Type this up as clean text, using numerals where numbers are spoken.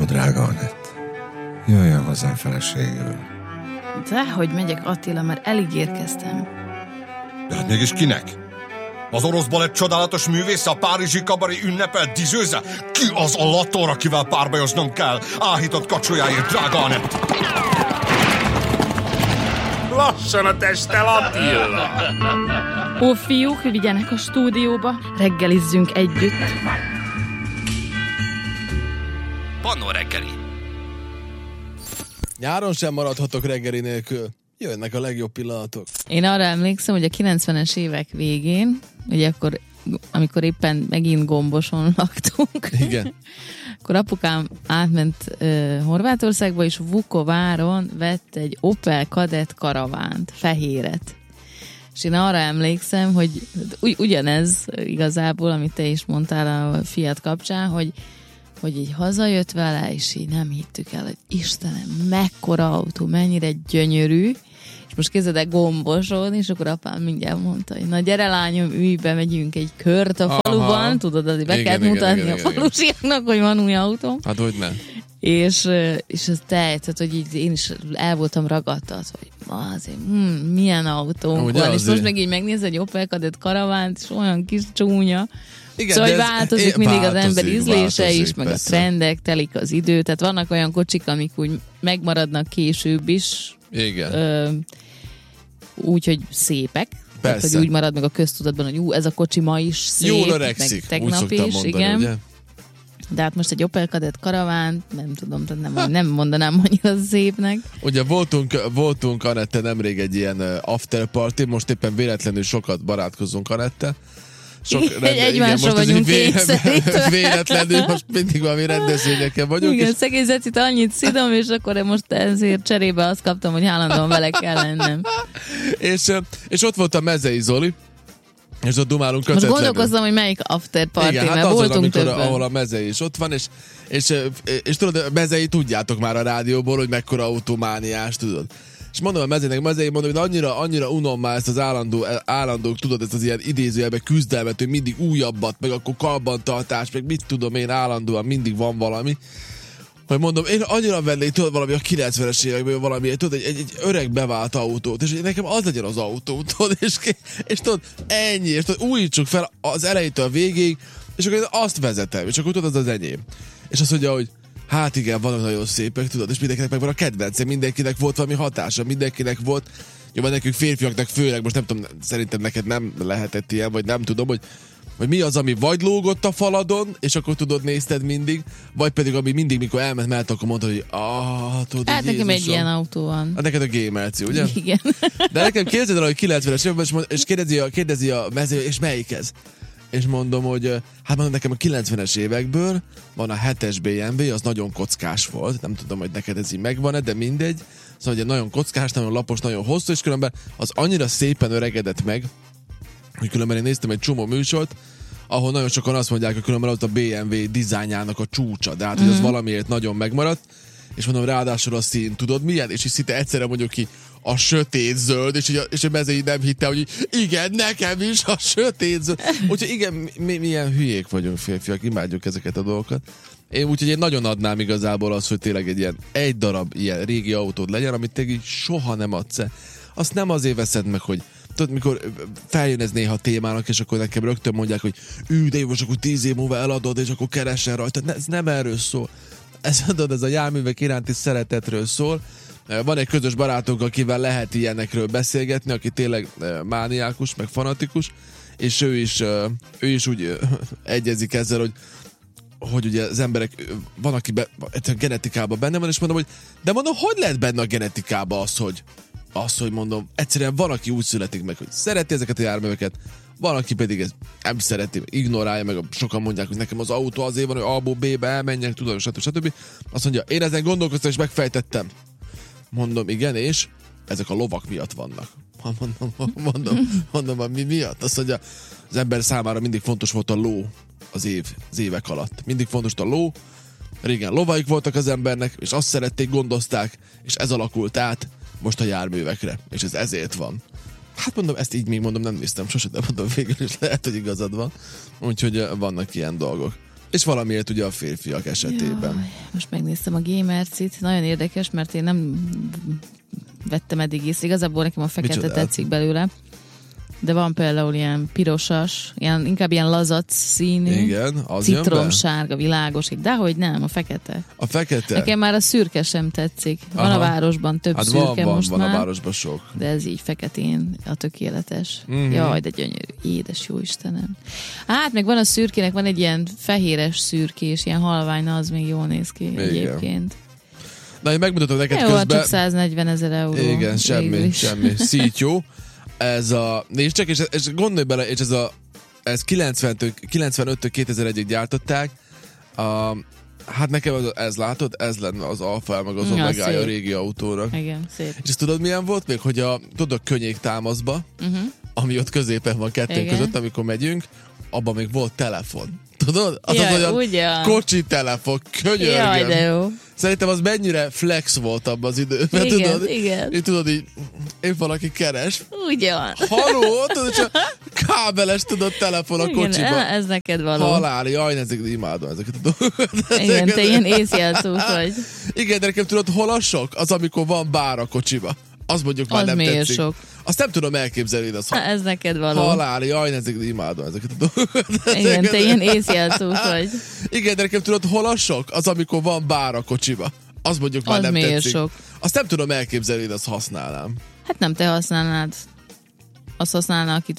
drága Anett. Jöjjön hozzám feleségül. Dehogy megyek, Attila, mert eligérkeztem. De hát mégis kinek? Az orosz balett csodálatos művésze, a párizsi kabari ünnepel dizsőze? Ki az a lator, akivel párbajoznom kell? Áhított kacsolyáért, drága Anett! Lassan a testtel, Attila! Ó, fiúk, vigyenek a stúdióba, reggelizzünk együtt. Pannó reggeli. Nyáron sem maradhatok reggeli nélkül. Jönnek a legjobb pillanatok. Én arra emlékszem, hogy a 90-es évek végén, ugye akkor, amikor éppen megint Gomboson laktunk, Igen. akkor apukám átment Horvátországba, és Vukováron vett egy Opel Kadett karavánt, fehéret. És én arra emlékszem, hogy ugyanez igazából, amit te is mondtál a Fiat kapcsán, hogy így hazajött vele, és így nem hittük el, hogy Istenem, mekkora autó, mennyire gyönyörű, és most képzeld Gomboson, és akkor apám mindjárt mondta, hogy na gyere lányom, ülj be, megyünk egy kört a faluban. Aha. Tudod, azért be kell mutatni a falusiaknak, hogy van új autó. Hát hogy ne? És ez tehát, hogy így én is el voltam ragadtat, hogy azért, milyen autónk van, és most meg így megnéz egy Opel Kadett karavánt, és olyan kis csúnya. Igen, szóval, hogy változik mindig az ember ízlése is, meg persze. A trendek, telik az idő, tehát vannak olyan kocsik, amik úgy megmaradnak később is. Igen. Úgy, hogy szépek. Tehát, hogy úgy marad meg a köztudatban, hogy ez a kocsi ma is szép, jól öregszik, meg tegnap is, mondani, igen. Ugye? De hát most egy Opel Kadett karaván, nem tudom, nem mondanám annyira szépnek. Ugye voltunk Anette nemrég egy ilyen after party, most éppen véletlenül sokat barátkozunk Anette. Egymásra vagyunk kényszerítve. Véletlenül, most mindig valami rendezvényeken vagyunk. Igen, szegényzecit annyit szidom, és akkor most ezért cserébe azt kaptam, hogy állandóan vele kell lennem. És ott volt a Mezei Zoli, és ott dumálunk kötetlenül. Most gondolkoztam, hogy melyik after party, igen, mert hát voltunk többen. Ahol a Mezei is ott van, és tudod, a Mezei tudjátok már a rádióból, hogy mekkora autómániás, tudod. És mondom a Mezei, mondom, hogy annyira unom már ezt az állandó, tudod, ezt az ilyen idézőjelben küzdelmet, hogy mindig újabbat, meg akkor karbantartás, meg mit tudom én, állandóan mindig van valami. Hogy mondom, én annyira vennék, tudod, valami a 90-es évekből valami, tudod, egy öreg bevált autót, és nekem az legyen az autó, tudod, és tudod, ennyi, és tudod, újítsuk fel az elejétől a végéig, és akkor én azt vezetem, és akkor tudod, az enyém. És azt mondja, hogy hát igen, vannak nagyon szépek, tudod, és mindenkinek megvan a kedvence, mindenkinek volt valami hatása, mindenkinek volt, jó, van nekünk férfiaknak főleg, most nem tudom, szerintem neked nem lehetett ilyen, vagy nem tudom, hogy mi az, ami vagy lógott a faladon, és akkor tudod, nézted mindig, vagy pedig ami mindig, mikor elment mellett, akkor mondtad, hogy tudod, hát nekem egy ilyen autó van. Hát neked a GMLC, ugye? Igen. De nekem képzeld el, hogy 90-es években, és kérdezi a mező, és melyik ez? És mondom, hogy hát mondom, nekem a 90-es évekből van a 7-es BMW, az nagyon kockás volt, nem tudom, hogy neked ez így megvan-e, de mindegy. Szóval ugye nagyon kockás, nagyon lapos, nagyon hosszú, és különben az annyira szépen öregedett meg, hogy különben én néztem egy csomó műsort, ahol nagyon sokan azt mondják, hogy különben ott a BMW dizájnjának a csúcsa, de hát hogy az valamiért nagyon megmaradt, és mondom, ráadásul a szín, tudod milyen? És így szinte egyszerre mondjuk ki a sötét zöld, és a Mezei nem hitte, hogy igen, nekem is a sötét zöld. Úgyhogy igen, milyen hülyék vagyunk férfiak, imádjuk ezeket a dolgokat. Úgyhogy én nagyon adnám igazából az, hogy tényleg egy darab ilyen régi autód legyen, amit tényleg soha nem adsz el. Azt nem azért veszed meg, hogy tudod, mikor feljön ez néha témának, és akkor nekem rögtön mondják, hogy de jó, most akkor 10 év múlva eladod, és akkor keresel rajta. Ez nem erről szól. Ez a járművek iránti szeretetről szól. Van egy közös barátunk, akivel lehet ilyenekről beszélgetni, aki tényleg mániákus, meg fanatikus, és ő is úgy egyezik ezzel, hogy ugye az emberek, van, aki genetikában benne van, és mondom, hogy lehet benne a genetikában az, hogy mondom, egyszerűen van, aki úgy születik meg, hogy szereti ezeket a járműveket, van, aki pedig ezt nem szereti, ignorálja, meg sokan mondják, hogy nekem az autó azért van, hogy A-ból B-be elmenjek, tudod, stb. Azt mondja, én ezen gondolkoztam, és megfejtettem. Mondom, igen, és ezek a lovak miatt vannak. Mondom, mi miatt? Azt mondja, az ember számára mindig fontos volt a ló az évek alatt. Mindig fontos a ló, régen lovaik voltak az embernek, és azt szerették, gondozták, és ez alakult át most a járművekre, és ez ezért van. Hát mondom, ezt így még mondom, nem néztem sose, de mondom, végül is lehet, hogy igazad van. Úgyhogy vannak ilyen dolgok. És valamiért ugye a férfiak esetében. Jaj, most megnéztem a Gamercit, nagyon érdekes, mert én nem vettem eddig észre. Igazából nekem a fekete Micsodát? tetszik belőle. De van például ilyen pirosas, inkább ilyen lazac színű, Igen, az jön be? citromsárga, világos, dehogy nem, a fekete. A fekete? Nekem már a szürke sem tetszik. Van Aha. a városban több Hát szürke most van már. a városban sok. De ez így feketén a tökéletes. Mhm. Jaj, de gyönyörű. Édes jó Istenem. Hát, meg van a szürkének, van egy ilyen fehéres szürkés, ilyen halvány, na, az még jól néz ki egyébként. Na, én megmutatom neked Jó, közben. csak 140 000 euró. Igen, Végül semmi, is. semmi. Szítyó. Ez a... Nézd csak, és gondolj bele, és ez 95-től 2001-ig gyártották. Hát nekem ez látod, ez lenne az alfa elmagazó Ja, megállja a szép. régi autónak. Igen, szép. És ezt tudod milyen volt még, hogy tudod a könnyék támaszba, ami ott középen van kettőnk Igen. között, amikor megyünk, abban még volt telefon. Tudod? Az Jaj, az olyan ugyan. kocsi telefon, könyörgöm. Jaj, de jó. Szerintem az mennyire flex volt abban az időben, Igen, tudod? igen. Így tudod, így épp valaki keres. Ugyan. Haló, tudod, csak kábeles, tudod, telefon a Igen, kocsiba. ez neked való. Halál, jaj, imádom ezeket a dolgokat. Igen, te ilyen észjelszós vagy. Igen, de nekem tudod, hol a sok? Az, amikor van bár a kocsiba. Az mondjuk már Az nem miért tetszik. sok? Azt nem tudom elképzelni, de az Ez neked való. halál, jaj, imádom ezeket a dolgokat. Igen, te ilyen észjelszós vagy. Igen, de nekem tudod, hol a sok? Az, amikor van bár a kocsiba. Az mondjuk már Az nem miért tetszik. sok? Azt nem tudom elképzelni, de azt használnám. Hát nem te használnád. Azt használná, aki